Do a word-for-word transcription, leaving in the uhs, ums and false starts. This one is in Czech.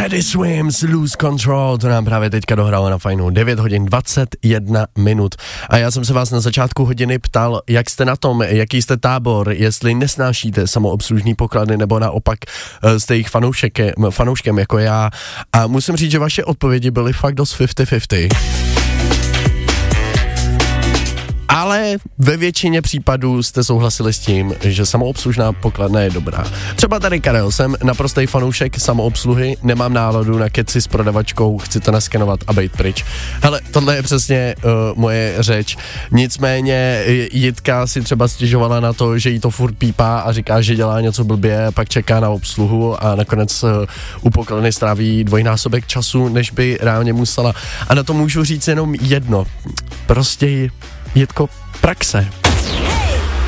Teddy Swims, Lose Control, to nám právě teďka dohrálo na fajnou. devět hodin dvacet jedna minut. A já jsem se vás na začátku hodiny ptal, jak jste na tom, jaký jste tábor, jestli nesnášíte samoobslužný poklady, nebo naopak jste jich fanoušek, fanouškem jako já. A musím říct, že vaše odpovědi byly fakt dost padesát na padesát. Ale ve většině případů jste souhlasili s tím, že samoobslužná pokladna je dobrá. Třeba tady Karel, jsem naprostej fanoušek samoobsluhy, nemám náladu na keci s prodavačkou, chci to naskenovat a bejt pryč. Hele, tohle je přesně uh, moje řeč. Nicméně Jitka si třeba stěžovala na to, že jí to furt pípá a říká, že dělá něco blbě, pak čeká na obsluhu a nakonec uh, u pokladny stráví dvojnásobek času, než by reálně musela. A na to můžu říct jenom jedno. Prostě Jitko, praxe.